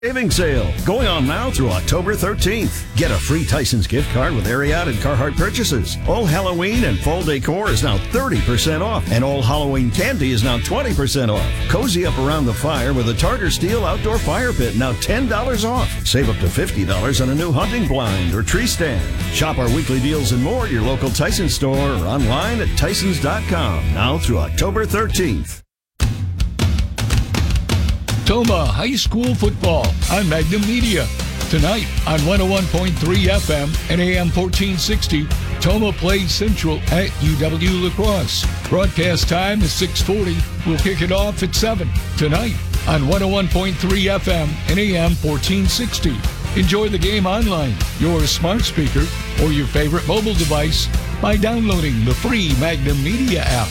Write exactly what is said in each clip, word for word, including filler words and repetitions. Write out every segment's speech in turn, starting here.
Savings sale going on now through October thirteenth. Get a free Tyson's gift card with Ariat and Carhartt purchases. All Halloween and fall decor is now thirty percent off, and all Halloween candy is now twenty percent off. Cozy up around the fire with a Tartar Steel outdoor fire pit, now ten dollars off. Save up to fifty dollars on a new hunting blind or tree stand. Shop our weekly deals and more at your local Tyson's store or online at tysons dot com now through October thirteenth. Toma High School football on Magnum Media. Tonight on one oh one point three F M and A M fourteen sixty, Toma plays Central at U W La Crosse. Broadcast time is six forty. We'll kick it off at seven. Tonight on one oh one point three F M and A M fourteen sixty. Enjoy the game online, your smart speaker, or your favorite mobile device by downloading the free Magnum Media app.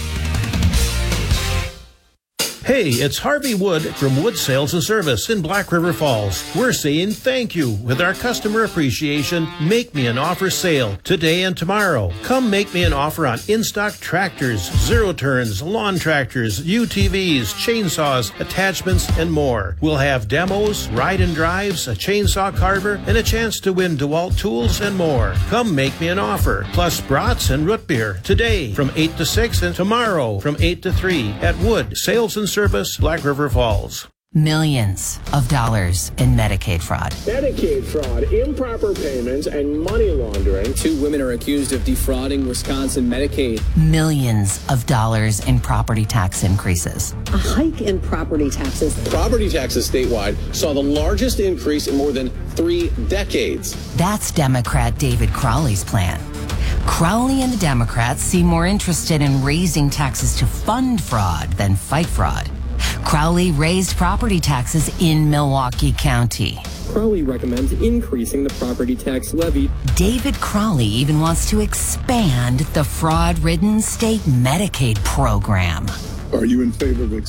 Hey, it's Harvey Wood from Wood Sales and Service in Black River Falls. We're saying thank you with our customer appreciation Make Me an Offer sale today and tomorrow. Come make me an offer on in-stock tractors, zero turns, lawn tractors, U T Vs, chainsaws, attachments, and more. We'll have demos, ride and drives, a chainsaw carver, and a chance to win DeWalt tools and more. Come make me an offer, plus brats and root beer today from eight to six and tomorrow from eight to three at Wood Sales and Service, Black River Falls. Millions of dollars in Medicaid fraud. Medicaid fraud, improper payments, and money laundering. Two women are accused of defrauding Wisconsin Medicaid. Millions of dollars in property tax increases. A hike in property taxes. Property taxes statewide saw the largest increase in more than three decades. That's Democrat David Crowley's plan. Crowley and the Democrats seem more interested in raising taxes to fund fraud than fight fraud. Crowley raised property taxes in Milwaukee County. Crowley recommends increasing the property tax levy. David Crowley even wants to expand the fraud-ridden state Medicaid program. Are you in favor of